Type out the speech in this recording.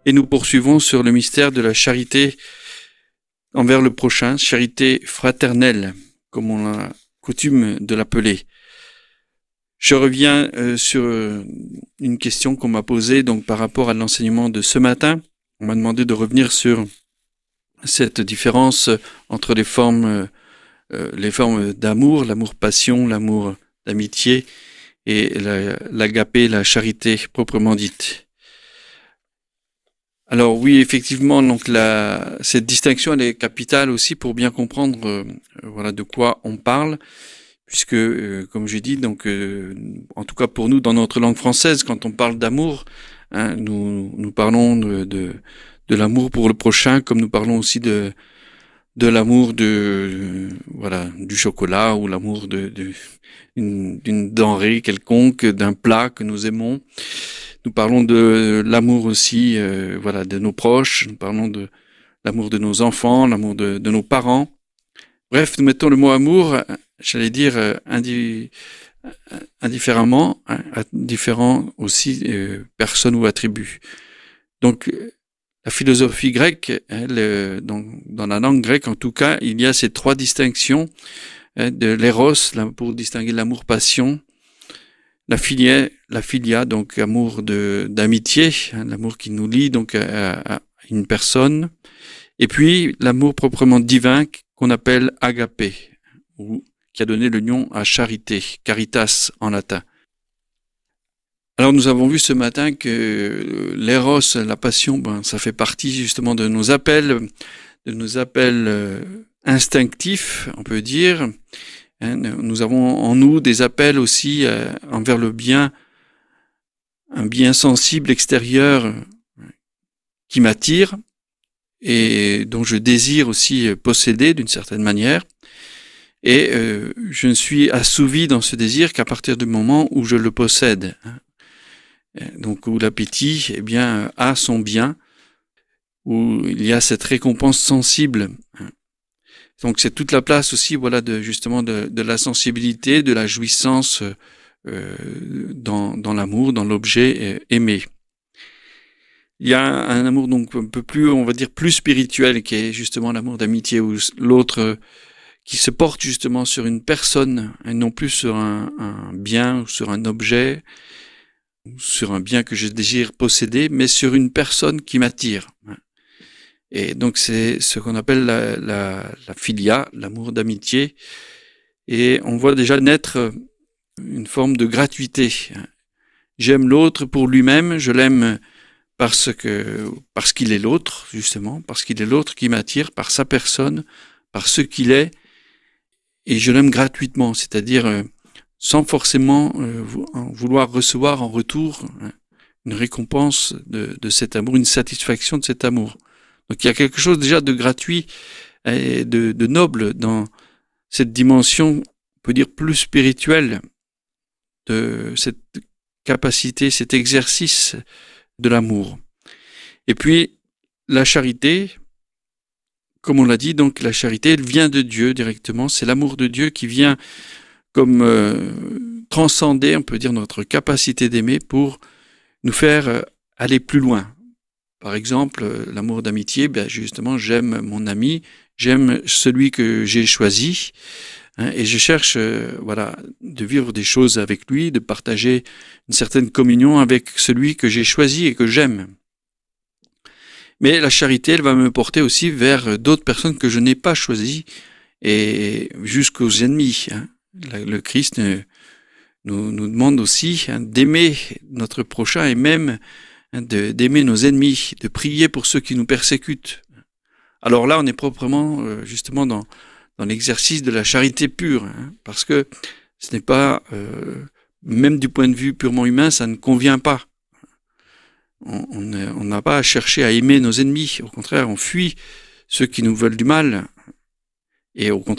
Et nous poursuivons sur le mystère de la charité envers le prochain, charité fraternelle, comme on a coutume de l'appeler. Je reviens sur une question qu'on m'a posée donc par rapport à l'enseignement de ce matin. On m'a demandé de revenir sur cette différence entre les formes d'amour, l'amour-passion, l'amour d'amitié et l'agapé, la charité proprement dite. Alors oui, effectivement, donc cette distinction elle est capitale aussi pour bien comprendre de quoi on parle. Puisque, comme j'ai dit, donc, en tout cas pour nous, dans notre langue française, quand on parle d'amour, nous parlons de l'amour pour le prochain, comme nous parlons aussi de l'amour du chocolat ou l'amour d'une denrée quelconque, d'un plat que nous aimons. Nous parlons de l'amour aussi, de nos proches. Nous parlons de l'amour de nos enfants, l'amour de nos parents. Bref, nous mettons le mot amour, j'allais dire indifféremment, à différents aussi personnes ou attributs. Donc, la philosophie grecque, dans la langue grecque en tout cas, il y a ces trois distinctions de l'éros, pour distinguer l'amour-passion, la philia, donc amour d'amitié, l'amour qui nous lie donc à une personne, et puis l'amour proprement divin qu'on appelle agapé, ou qui a donné le nom à charité, caritas en latin. Alors nous avons vu ce matin que l'éros, la passion, ça fait partie justement de nos appels instinctifs, on peut dire. Nous avons en nous des appels aussi envers le bien, un bien sensible extérieur qui m'attire et dont je désire aussi posséder d'une certaine manière. Et je ne suis assouvi dans ce désir qu'à partir du moment où je le possède. Donc où l'appétit a son bien, où il y a cette récompense sensible. Donc c'est toute la place aussi de la sensibilité, de la jouissance dans l'amour, dans l'objet aimé. Il y a un amour donc un peu plus, on va dire, plus spirituel, qui est justement l'amour d'amitié, ou l'autre qui se porte justement sur une personne, et non plus sur un bien ou sur un objet, ou sur un bien que je désire posséder, mais sur une personne qui m'attire. Et donc c'est ce qu'on appelle la philia, l'amour d'amitié, et on voit déjà naître une forme de gratuité. J'aime l'autre pour lui-même, je l'aime parce qu'il est l'autre, justement, parce qu'il est l'autre qui m'attire, par sa personne, par ce qu'il est, et je l'aime gratuitement, c'est-à-dire sans forcément vouloir recevoir en retour une récompense de cet amour, une satisfaction de cet amour. Donc il y a quelque chose déjà de gratuit et de noble dans cette dimension, on peut dire plus spirituelle, de cette capacité, cet exercice de l'amour. Et puis, la charité, comme on l'a dit, donc la charité, elle vient de Dieu directement. C'est l'amour de Dieu qui vient comme transcender, on peut dire, notre capacité d'aimer pour nous faire aller plus loin. Par exemple, l'amour d'amitié, justement, j'aime mon ami, j'aime celui que j'ai choisi, et je cherche de vivre des choses avec lui, de partager une certaine communion avec celui que j'ai choisi et que j'aime. Mais la charité, elle va me porter aussi vers d'autres personnes que je n'ai pas choisies et jusqu'aux ennemis. Le Christ nous demande aussi d'aimer notre prochain et même d'aimer nos ennemis, de prier pour ceux qui nous persécutent. Alors là, on est proprement justement dans l'exercice de la charité pure, parce que ce n'est pas, même du point de vue purement humain, ça ne convient pas. On n'a pas à chercher à aimer nos ennemis. Au contraire, on fuit ceux qui nous veulent du mal. Et au contraire,